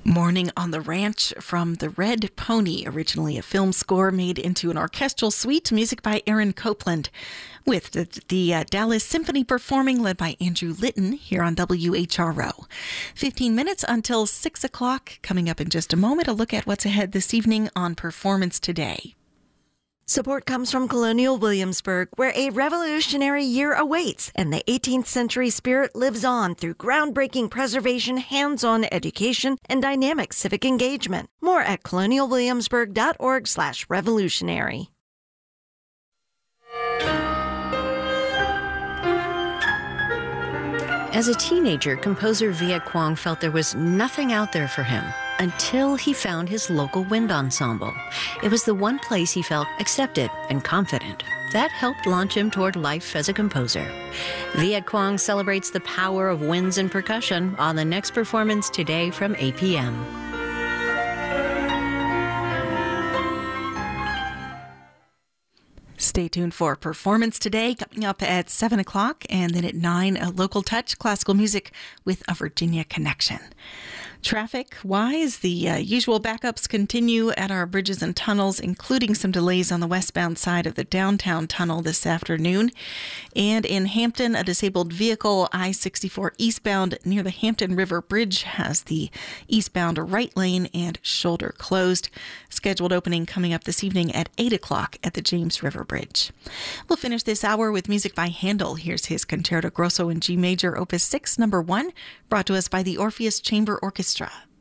Morning on the Ranch from The Red Pony, originally a film score made into an orchestral suite, music by Aaron Copland, with the Dallas Symphony performing, led by Andrew Litton here on WHRO. 15 minutes until 6 o'clock. Coming up in just a moment, a look at what's ahead this evening on Performance Today. Support comes from Colonial Williamsburg, where a revolutionary year awaits, and the 18th century spirit lives on through groundbreaking preservation, hands-on education, and dynamic civic engagement. More at colonialwilliamsburg.org/revolutionary. As a teenager, composer Viet Quang felt there was nothing out there for him until he found his local wind ensemble. It was the one place he felt accepted and confident. That helped launch him toward life as a composer. Viet Quang celebrates the power of winds and percussion on the next Performance Today from 8 p.m. Stay tuned for Performance Today, coming up at 7 o'clock, and then at 9, a local touch, classical music with a Virginia connection. Traffic-wise, the usual backups continue at our bridges and tunnels, including some delays on the westbound side of the downtown tunnel this afternoon. And in Hampton, a disabled vehicle, I-64 eastbound near the Hampton River Bridge, has the eastbound right lane and shoulder closed. Scheduled opening coming up this evening at 8 o'clock at the James River Bridge. We'll finish this hour with music by Handel. Here's his Concerto Grosso in G Major, Opus 6, number 1, brought to us by the Orpheus Chamber Orchestra.